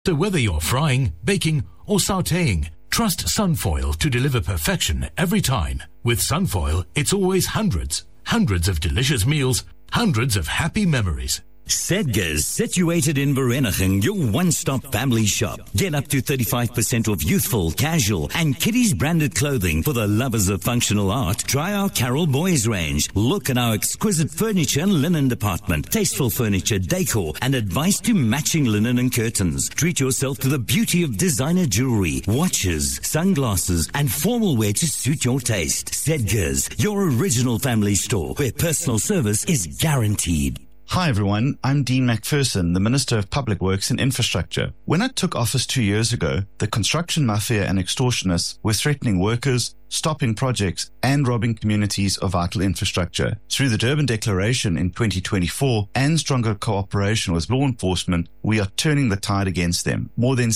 So whether you're frying, baking, or sautéing, trust Sunfoil to deliver perfection every time. With Sunfoil, it's always hundreds of delicious meals, hundreds of happy memories. Sedgars, situated in Vereeniging, your one-stop family shop. Get up to 35% off youthful, casual, and kiddies branded clothing for the lovers of functional art. Try our Carol Boys range. Look at our exquisite furniture and linen department. Tasteful furniture, decor, and advice to matching linen and curtains. Treat yourself to the beauty of designer jewelry, watches, sunglasses, and formal wear to suit your taste. Sedgars, your original family store, where personal service is guaranteed. Hi everyone, I'm Dean McPherson, the Minister of Public Works and Infrastructure. When I took office 2 years ago, the construction mafia and extortionists were threatening workers, stopping projects, and robbing communities of vital infrastructure. Through the Durban Declaration in 2024 and stronger cooperation with law enforcement, we are turning the tide against them. More than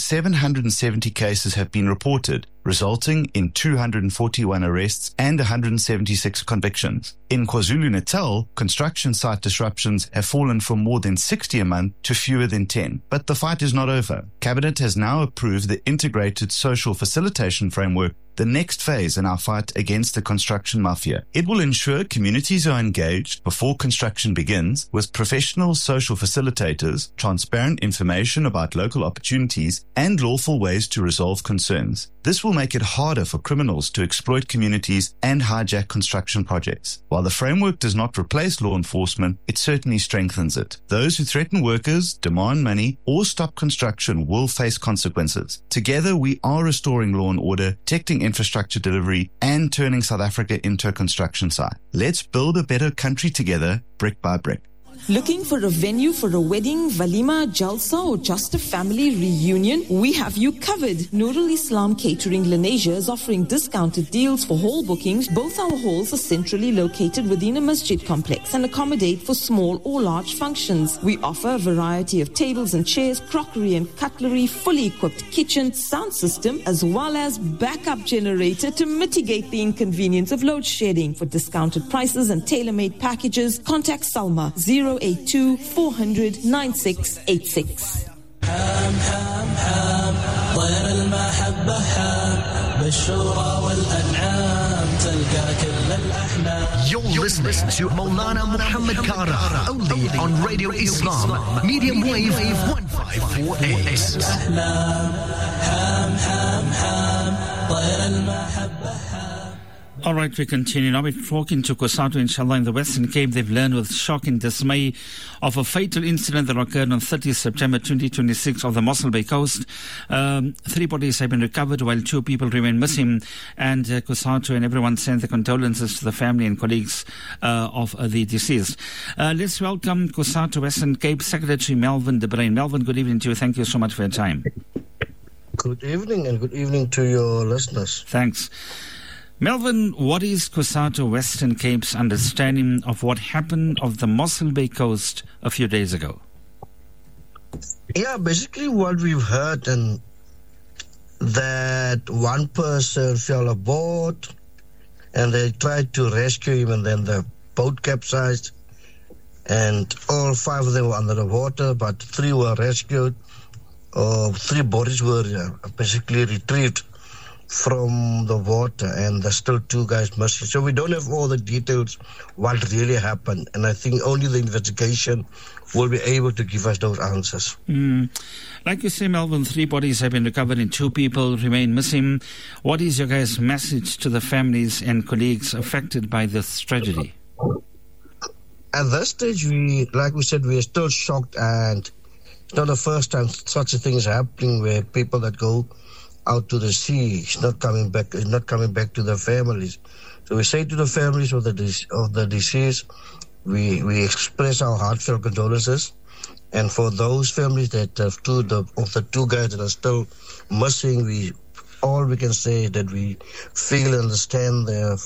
770 cases have been reported, resulting in 241 arrests and 176 convictions. In KwaZulu-Natal, construction site disruptions have fallen from more than 60 a month to fewer than 10. But the fight is not over. Cabinet has now approved the Integrated Social Facilitation Framework, the next phase in our fight against the construction mafia. It will ensure communities are engaged before construction begins with professional social facilitators, transparent information about local opportunities, and lawful ways to resolve concerns. This will make it harder for criminals to exploit communities and hijack construction projects. While the framework does not replace law enforcement, it certainly strengthens it. Those who threaten workers, demand money, or stop construction will face consequences. Together, we are restoring law and order, protecting infrastructure delivery, and turning South Africa into a construction site. Let's build a better country together, brick by brick. Looking for a venue for a wedding, walima, jalsa, or just a family reunion? We have you covered. Nurul Islam Catering Lenasia is offering discounted deals for hall bookings. Both our halls are centrally located within a masjid complex and accommodate for small or large functions. We offer a variety of tables and chairs, crockery and cutlery, fully equipped kitchen, sound system, as well as backup generator to mitigate the inconvenience of load shedding. For discounted prices and tailor-made packages, contact Salma 082 400 9686. You're listening to Maulana Muhammad Kara, only on Radio Islam, medium wave 154X. All right, we continue. Now we're talking to Cosatu, inshallah, in the Western Cape. They've learned with shock and dismay of a fatal incident that occurred on 30 September 2026 on the Mossel Bay coast. 3 bodies have been recovered while 2 people remain missing. And Cosatu and everyone send their condolences to the family and colleagues of the deceased. Let's welcome Cosatu Western Cape Secretary Melvin de Bruin. Melvin, good evening to you. Thank you so much for your time. Good evening, and good evening to your listeners. Thanks. Melvin, what is Cosatu Western Cape's understanding of what happened off the Mossel Bay coast a few days ago? Yeah, basically what we've heard, and that one person fell aboard and they tried to rescue him, and then the boat capsized and all 5 of them were under the water, but 3 were rescued. 3 bodies were basically retrieved from the water, and there's still 2 guys missing. So we don't have all the details what really happened, and I think only the investigation will be able to give us those answers. Like you say, Melvin, 3 bodies have been recovered and 2 people remain missing. What is your guys' message to the families and colleagues affected by this tragedy? At this stage, we are still shocked, and it's not the first time such a thing is happening, where people that go out to the sea is not coming back to their families. So we say to the families of the deceased, we express our heartfelt condolences, and for those families that have of the 2 guys that are still missing, all we can say that we feel and understand the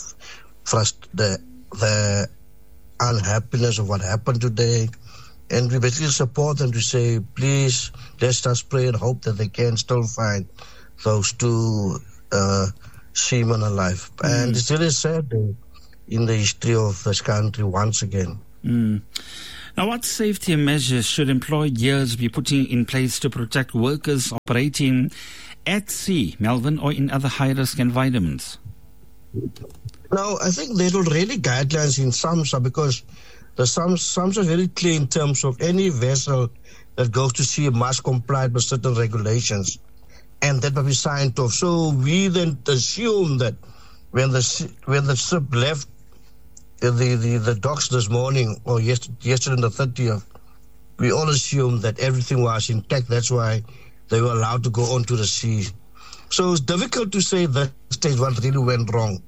unhappiness of what happened today, and we basically support them to say, please, let's just pray and hope that they can still find those 2 seamen alive. And it's really sad in the history of this country once again. Now, what safety measures should employers be putting in place to protect workers operating at sea, Melvin, or in other high-risk environments? Now, I think there's already guidelines in SAMHSA because the SAMHSA are very clear in terms of any vessel that goes to sea must comply with certain regulations, and that must be signed off. So we then assume that when the ship left the docks this morning or yesterday the 30th, we all assumed that everything was intact. That's why they were allowed to go onto the sea. So it's difficult to say that stage one really went wrong.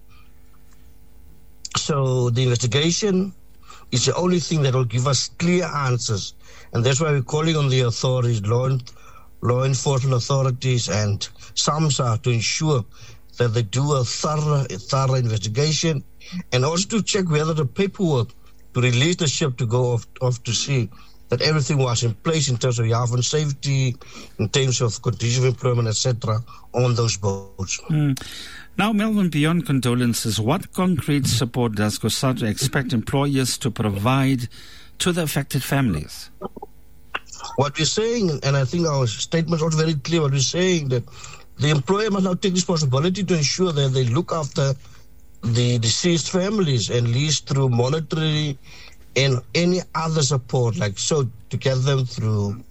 So the investigation is the only thing that will give us clear answers. And that's why we're calling on the authorities, law enforcement authorities and SAMHSA to ensure that they do a thorough investigation, and also to check whether the paperwork to release the ship to go off to sea, that everything was in place in terms of health and safety, in terms of conditions of employment, etc., on those boats. Now, Melvin, beyond condolences, what concrete support does COSATU expect employers to provide to the affected families? What we're saying, and I think our statement is also very clear, what we're saying, that the employer must now take responsibility to ensure that they look after the deceased families, at least through monetary and any other support, like so to get them through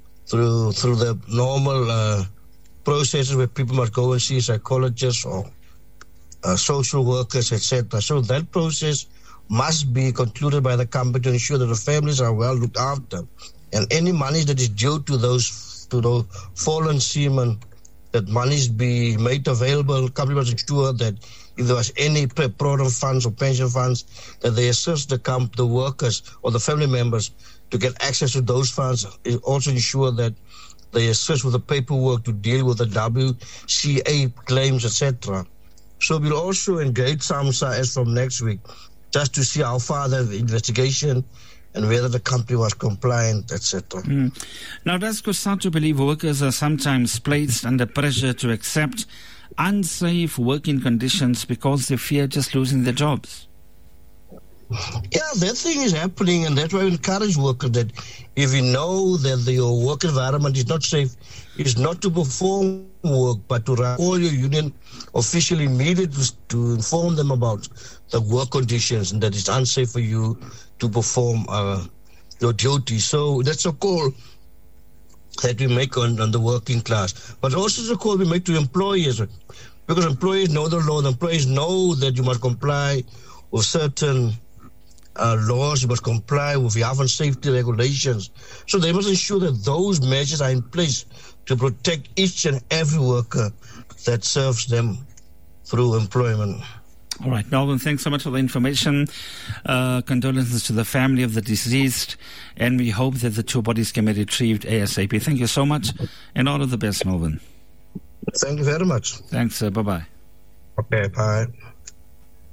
the normal processes where people must go and see psychologists or social workers, etc. So that process must be concluded by the company to ensure that the families are well looked after, and any money that is due to those fallen seamen, that monies be made available. Company must ensure that if there was any provident funds or pension funds, that they assist the workers or the family members to get access to those funds. It also ensure that they assist with the paperwork to deal with the WCA claims, etc. So we'll also engage SAMHSA as from next week, just to see how far the investigation and whether the company was compliant, etc. Now, does COSATU believe workers are sometimes placed under pressure to accept unsafe working conditions because they fear just losing their jobs? Yeah, that thing is happening, and that's why we encourage workers that if you know that your work environment is not safe, is not to perform work, but to call your union officially immediately to inform them about the work conditions and that it's unsafe for you to perform your duty. So that's a call that we make on the working class. But also it's a call we make to employers, because employees know the law. The employees know that you must comply with certain laws, you must comply with health and safety regulations. So they must ensure that those measures are in place to protect each and every worker that serves them through employment. All right, Melvin, thanks so much for the information. Condolences to the family of the deceased, and we hope that the two bodies can be retrieved ASAP. Thank you so much, and all of the best, Melvin. Thank you very much. Thanks, bye-bye. Okay, bye.